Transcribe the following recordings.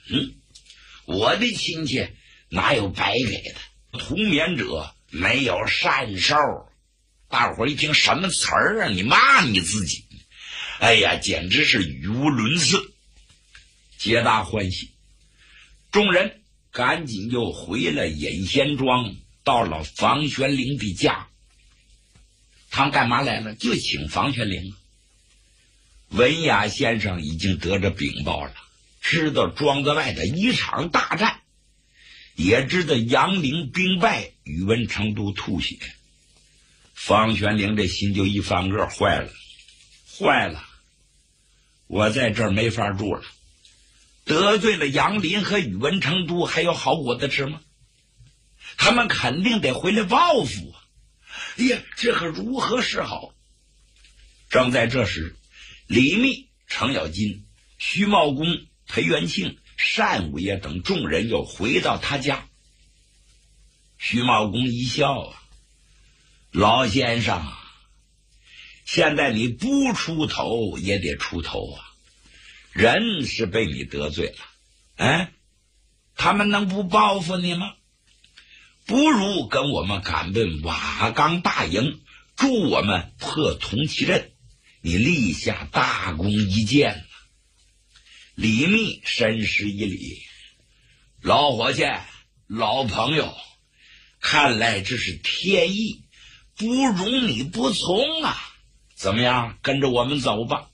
我的亲戚哪有白给的？图免者没有善受。大伙儿一听什么词儿啊？你骂你自己！哎呀，简直是语无伦次，皆大欢喜。众人赶紧又回了隐仙庄，到了房玄龄的家。他们干嘛来了？就请房玄龄。文雅先生已经得着禀报了，知道庄子外的一场大战，也知道杨凌兵败，宇文成都吐血。房玄龄这心就一翻个，坏了，我在这儿没法住了，得罪了杨林和宇文成都，还有好果子吃吗？他们肯定得回来报复啊！哎呀，这可如何是好？正在这时，李密、程咬金、徐茂公、裴元庆、单五爷等众人又回到他家。徐茂公一笑啊，老先生，现在你不出头也得出头啊！人是被你得罪了，他们能不报复你吗？不如跟我们赶奔瓦岗大营，助我们破铜旗阵，你立下大功一件了。李密深施一礼，老伙计，老朋友，看来这是天意，不容你不从啊！怎么样，跟着我们走吧。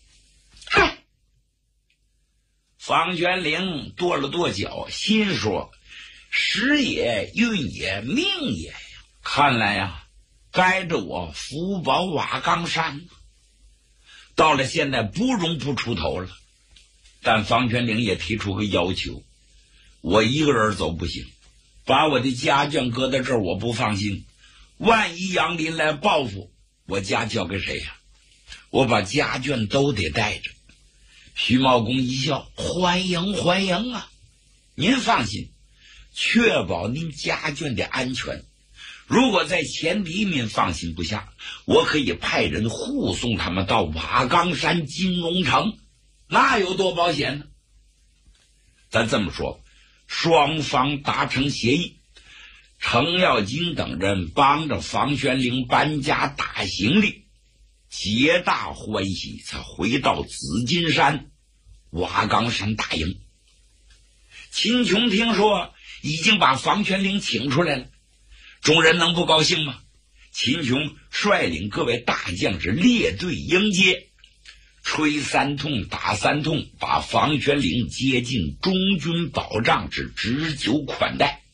房玄龄跺了跺脚，心说：时也，运也，命也呀！看来呀，该着我福保瓦岗山。到了现在，不容不出头了。但房玄龄也提出个要求，我一个人走不行，把我的家眷搁在这儿，我不放心。万一杨林来报复，我家交给谁呀？我把家眷都得带着。徐茂公一笑，欢迎啊！您放心，确保您家眷的安全。如果在前敌民放心不下，我可以派人护送他们到瓦岗山金龙城，那有多保险呢？咱这么说，双方达成协议，程咬金等人帮着房玄龄搬家打行李，皆大欢喜，才回到紫金山瓦岗山大营。秦琼听说已经把房玄龄请出来了，众人能不高兴吗？秦琼率领各位大将士列队迎接，吹三通打三通，把房玄龄接进中军保障之执酒款待。